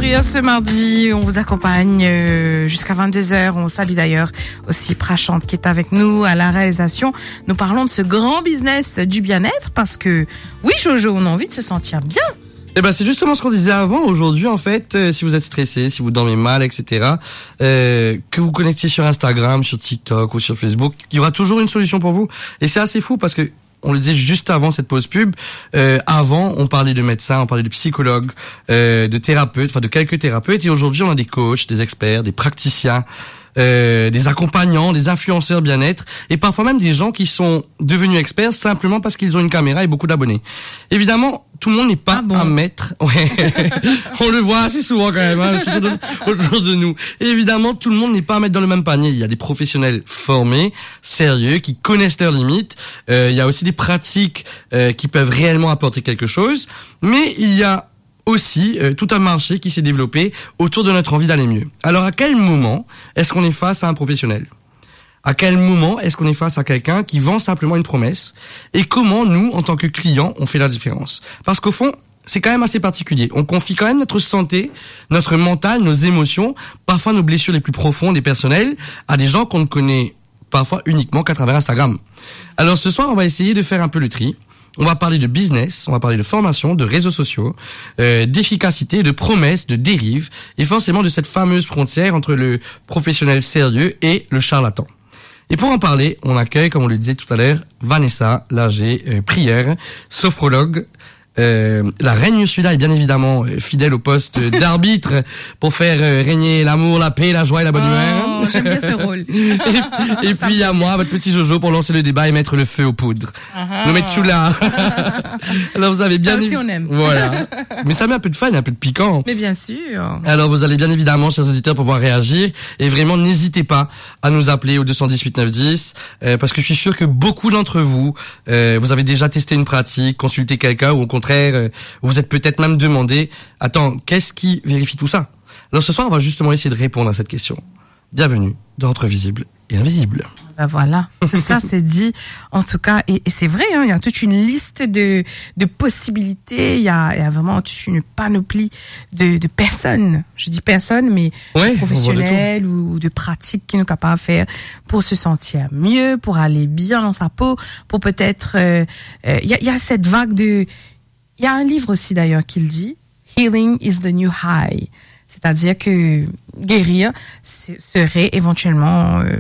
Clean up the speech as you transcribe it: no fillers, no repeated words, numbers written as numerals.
sourire ce mardi. On vous accompagne jusqu'à 22h. On salue d'ailleurs aussi Prachante qui est avec nous à la réalisation. Nous parlons de ce grand business du bien-être parce que, oui Jojo, on a envie de se sentir bien. Eh ben, c'est justement ce qu'on disait avant. Aujourd'hui, en fait, si vous êtes stressé, si vous dormez mal, etc., que vous connectiez sur Instagram, sur TikTok ou sur Facebook, il y aura toujours une solution pour vous. Et c'est assez fou parce que on le disait juste avant cette pause pub. Avant, on parlait de médecins, on parlait de psychologues, de thérapeutes, enfin de quelques thérapeutes. Et aujourd'hui, on a des coachs, des experts, des praticiens, des accompagnants, des influenceurs bien-être, et parfois même des gens qui sont devenus experts simplement parce qu'ils ont une caméra et beaucoup d'abonnés. Évidemment, tout le monde n'est pas à mettre. Ouais. On le voit assez souvent quand même, hein, autour de nous. Et évidemment, tout le monde n'est pas à mettre dans le même panier. Il y a des professionnels formés, sérieux, qui connaissent leurs limites. Il y a aussi des pratiques qui peuvent réellement apporter quelque chose. Mais il y a aussi tout un marché qui s'est développé autour de notre envie d'aller mieux. Alors, à quel moment est-ce qu'on est face à un professionnel ? À quel moment est-ce qu'on est face à quelqu'un qui vend simplement une promesse ? Et comment nous, en tant que clients, on fait la différence ? Parce qu'au fond, c'est quand même assez particulier. On confie quand même notre santé, notre mental, nos émotions, parfois nos blessures les plus profondes et personnelles, à des gens qu'on ne connaît parfois uniquement qu'à travers Instagram. Alors ce soir, on va essayer de faire un peu le tri. On va parler de business, on va parler de formation, de réseaux sociaux, d'efficacité, de promesses, de dérives, et forcément de cette fameuse frontière entre le professionnel sérieux et le charlatan. Et pour en parler, on accueille, comme on le disait tout à l'heure, Vanessa Lager-Prière, sophrologue. La reine Ursula est bien évidemment fidèle au poste d'arbitre pour faire régner l'amour, la paix, la joie et la bonne humeur. J'aime bien ce rôle. Et puis il y a moi, votre petit Jojo, pour lancer le débat et mettre le feu aux poudres. Nous mettre Chula. Alors vous avez bien... Ça aussi on aime. Voilà. Mais ça met un peu de fun, un peu de piquant. Mais bien sûr. Alors vous allez bien évidemment, chers auditeurs, pouvoir réagir. Et vraiment, n'hésitez pas à nous appeler au 218 910. Parce que je suis sûr que beaucoup d'entre vous, vous avez déjà testé une pratique, consulté quelqu'un ou au contraire, vous êtes peut-être même demandé, attends, qu'est-ce qui vérifie tout ça ? Alors ce soir, on va justement essayer de répondre à cette question. Bienvenue dans Entre Visible et Invisible. Ben voilà, tout ça c'est dit, en tout cas, et c'est vrai, hein, il y a toute une liste de possibilités, il y a vraiment toute une panoplie de personnes, je dis personnes, mais professionnelles ou de pratiques qui nous sont capables de faire pour se sentir mieux, pour aller bien dans sa peau, pour peut-être, il y a cette vague de... Il y a un livre aussi d'ailleurs qui le dit, Healing is the new high. C'est-à-dire que guérir serait éventuellement